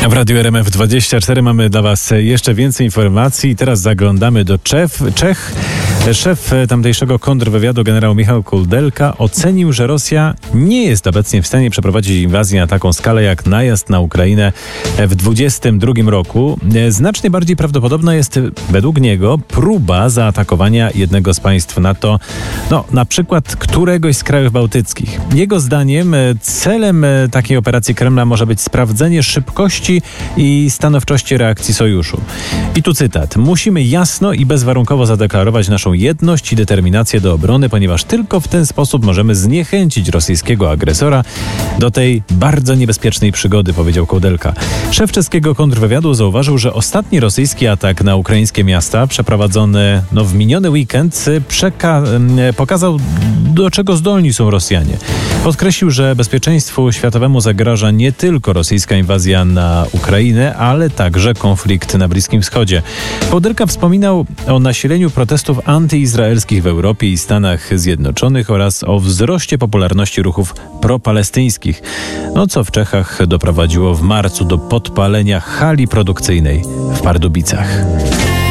W Radiu RMF24 mamy dla Was jeszcze więcej informacji. Teraz zaglądamy do Czech. Szef tamtejszego kontrwywiadu generał Michał Koudelka ocenił, że Rosja nie jest obecnie w stanie przeprowadzić inwazji na taką skalę jak najazd na Ukrainę w 2022 roku. Znacznie bardziej prawdopodobna jest według niego próba zaatakowania jednego z państw NATO, na przykład któregoś z krajów bałtyckich. Jego zdaniem celem takiej operacji Kremla może być sprawdzenie szybkości i stanowczości reakcji sojuszu. I tu cytat. Musimy jasno i bezwarunkowo zadeklarować naszą jedność i determinację do obrony, ponieważ tylko w ten sposób możemy zniechęcić rosyjskiego agresora do tej bardzo niebezpiecznej przygody, powiedział Koudelka. Szef czeskiego kontrwywiadu zauważył, że ostatni rosyjski atak na ukraińskie miasta przeprowadzony w miniony weekend pokazał, do czego zdolni są Rosjanie. Podkreślił, że bezpieczeństwu światowemu zagraża nie tylko rosyjska inwazja na Ukrainę, ale także konflikt na Bliskim Wschodzie. Koudelka wspominał o nasileniu protestów antyizraelskich w Europie i Stanach Zjednoczonych oraz o wzroście popularności ruchów propalestyńskich, co w Czechach doprowadziło w marcu do podpalenia hali produkcyjnej w Pardubicach.